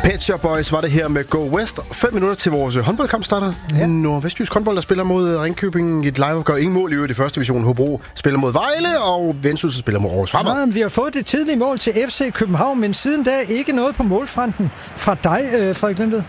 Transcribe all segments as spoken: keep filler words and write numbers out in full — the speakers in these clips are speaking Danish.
Pet Shop Boys var det her med Go West. Fem minutter til vores håndboldkamp starter. Ja. Nordvestjysk håndbold, der spiller mod Ringkøbing i et live-opgør. Ingen mål i øvrigt i første division. Hobro spiller mod Vejle, og Vendsyssel spiller mod Aarhus Fremad. Ja, vi har fået det tidlige mål til F C København, men siden da ikke noget på målfronten fra dig, øh, Frederik Lindet.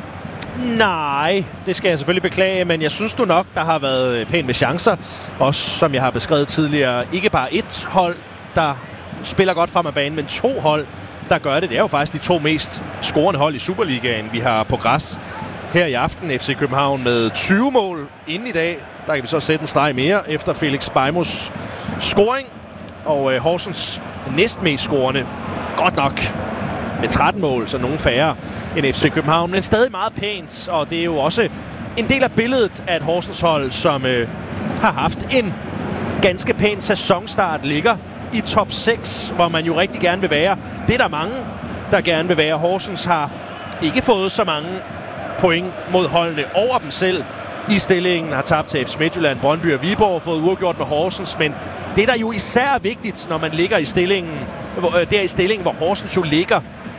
Nej, det skal jeg selvfølgelig beklage, men jeg synes nu nok, der har været pænt med chancer. Også som jeg har beskrevet tidligere, ikke bare ét hold, der spiller godt frem af banen, men to hold, der gør det. Det er jo faktisk de to mest scorende hold i Superligaen, vi har på græs her i aften. F C København med tyve mål inden i dag. Der kan vi så sætte en streg mere efter Felix Bejmos scoring. Og øh, Horsens næstmest scorende, godt nok med tretten mål, så nogen færre end F C København. Men stadig meget pænt, og det er jo også en del af billedet af et Horsens hold, som øh, har haft en ganske pæn sæsonstart, ligger i top seks, hvor man jo rigtig gerne vil være. Det er der mange, der gerne vil være. Horsens har ikke fået så mange point mod holdene over dem selv i stillingen. Har tabt til F C Midtjylland, Brøndby og Viborg, og fået uafgjort med Horsens. Men det, der jo især er vigtigt, når man ligger i stillingen, det er i stillingen, hvor Horsens jo ligger,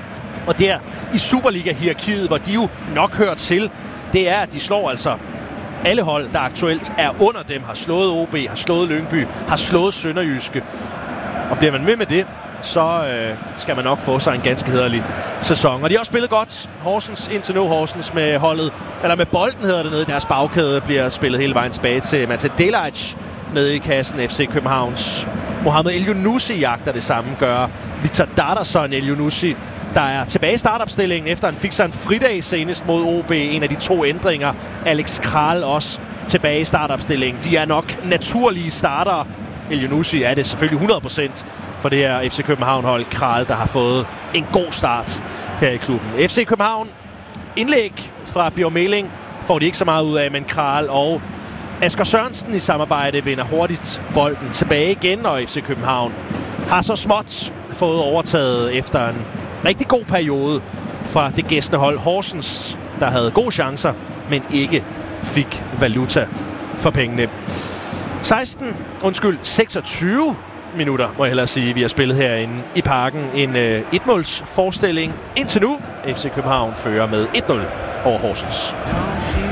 og der i Superliga-hierarkiet, hvor de jo nok hører til, det er, at de slår altså alle hold, der aktuelt er under dem, har slået O B, har slået Lyngby, har slået Sønderjyske. Og bliver man med med det, så øh, skal man nok få sig en ganske hæderlig sæson. Og de har også spillet godt. Horsens indtil nu, Horsens med holdet, eller med bolden hedder det nede i deres bagkæde, bliver spillet hele vejen tilbage til Mate Delic nede i kassen. F C Københavns Mohamed El-Younousi jagter det samme, gør Victor Darderson El-Younousi, der er tilbage i startopstillingen, efter han fik sig en fridag senest mod O B. En af de to ændringer. Alex Kral også tilbage i startopstillingen. De er nok naturlige startere. El-Younousi er det selvfølgelig hundrede procent for det her F C København-hold. Kral, der har fået en god start her i klubben. F C København, indlæg fra Bjørn Meling, får de ikke så meget ud af, men Kral og Asger Sørensen i samarbejde vinder hurtigt bolden tilbage igen, og F C København har så småt fået overtaget efter en rigtig god periode fra det gæstende hold Horsens, der havde gode chancer, men ikke fik valuta for pengene. seksten, undskyld, seksogtyve minutter, må jeg hellere sige, vi har spillet herinde i Parken. En øh, etmåls forestilling indtil nu. F C København fører med et nul over Horsens.